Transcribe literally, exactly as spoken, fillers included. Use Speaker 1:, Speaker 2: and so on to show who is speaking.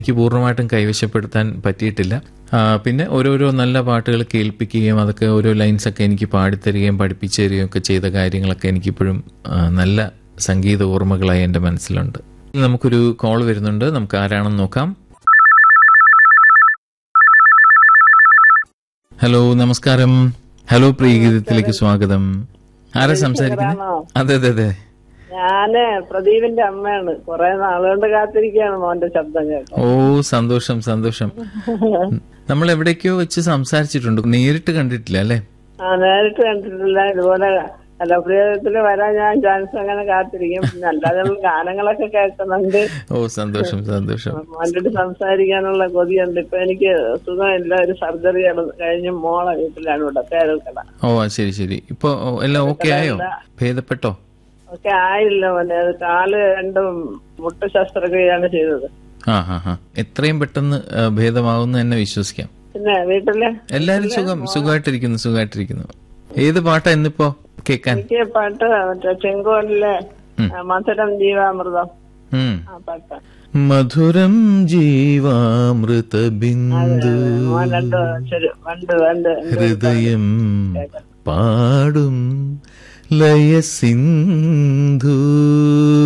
Speaker 1: എനിക്ക് പൂർണ്ണമായിട്ടും കൈവശപ്പെടുത്താൻ പറ്റിയിട്ടില്ല. പിന്നെ ഓരോരോ നല്ല പാട്ടുകൾ കേൾപ്പിക്കുകയും അതൊക്കെ ഓരോ ലൈൻസൊക്കെ എനിക്ക് പാടിത്തരികയും പഠിപ്പിച്ചു തരികയും ഒക്കെ ചെയ്ത കാര്യങ്ങളൊക്കെ എനിക്കിപ്പോഴും നല്ല സംഗീത ഓർമ്മകളായി എൻ്റെ മനസ്സിലുണ്ട്. നമുക്കൊരു കോൾ വരുന്നുണ്ട്, നമുക്ക് ആരാണെന്ന് നോക്കാം. ഹലോ, നമസ്കാരം. ഹലോ, പ്രിയഗീതത്തിലേക്ക് സ്വാഗതം. ആരാ സംസാരിക്കുന്നത്? അതെ അതെ അതെ
Speaker 2: ഞാന് പ്രദീപിന്റെ അമ്മയാണ്. കുറെ നാളുകൊണ്ട് കാത്തിരിക്കുകയാണ് മോന്റെ ശബ്ദം കേട്ടോ.
Speaker 1: ഓ, സന്തോഷം സന്തോഷം. നമ്മൾ എവിടേക്കോ വെച്ച് സംസാരിച്ചിട്ടുണ്ട്, നേരിട്ട് കണ്ടിട്ടില്ല അല്ലേ?
Speaker 2: ആ, നേരിട്ട് കണ്ടിട്ടില്ല. ഇതുപോലെ അല്ല, പ്രിയത്തില് വരാൻ ഞാൻ ചാൻസ് അങ്ങനെ കാത്തിരിക്കും. പിന്നെ അല്ലാതെ ഗാനങ്ങളൊക്കെ കേൾക്കുന്നുണ്ട്.
Speaker 1: ഓ, സന്തോഷം സന്തോഷം.
Speaker 2: മോന്റെ സംസാരിക്കാനുള്ള കൊതിയുണ്ട്. ഇപ്പൊ എനിക്ക് സുഖമില്ല, ഒരു സർജറി കഴിഞ്ഞ് മോളെ വീട്ടിലാണ് ഇവിടെ പേരൽക്കട. ഓ,
Speaker 1: ശരി ശരി. ഇപ്പൊ എല്ലാം ഓക്കെ ആയോ? ഭേദപ്പെട്ടോ?
Speaker 2: ഒക്കെ ആയില്ല മോനെ, അത് കാല് രണ്ടും മുട്ട് ശസ്ത്രക്രിയയാണ് ചെയ്തത്.
Speaker 1: ആ ഹാ ഹാ എത്രയും പെട്ടെന്ന് ഭേദമാകുന്നു എന്നെ വിശ്വസിക്കാം.
Speaker 2: പിന്നെ വീട്ടില്
Speaker 1: എല്ലാരും സുഖം സുഖമായിട്ടിരിക്കുന്നു സുഖമായിട്ടിരിക്കുന്നു. ഏത് പാട്ടാ ഇന്നിപ്പോ കേക്കാൻ?
Speaker 2: എനിക്ക് പാട്ട് മറ്റേ ചെങ്കോലിലെ മധുരം ജീവാമൃതം ആ പാട്ട്.
Speaker 1: മധുരം ജീവാമൃത ബിന്ദു ഹൃദയം പാടും ലയ സിന്ധു